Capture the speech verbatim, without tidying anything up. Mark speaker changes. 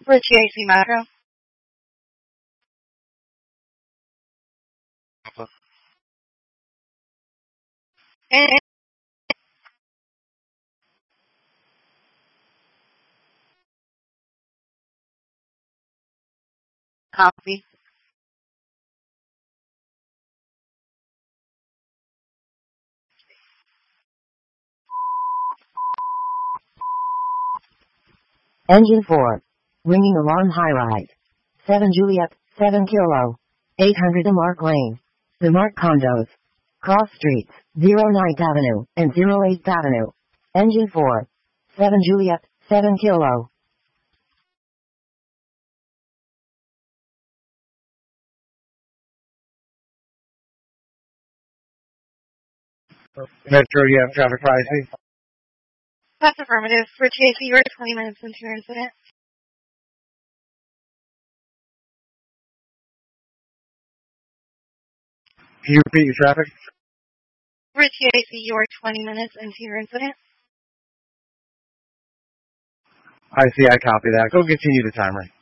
Speaker 1: For T A C Metro. And copy.
Speaker 2: Engine four. Ringing alarm high rise. seven Juliet, seven Kilo. eight hundred Mark Lane. The Mark Condos. Cross Streets, zero ninth Avenue and zero eighth Avenue. Engine four. seven Juliet, seven Kilo.
Speaker 3: Metro, you have traffic rising.
Speaker 1: That's affirmative. For T A C, you're twenty minutes into your incident.
Speaker 3: Can you repeat your traffic?
Speaker 1: For T A C, you're twenty minutes into your incident.
Speaker 3: I see, I copy that. Go continue the timer.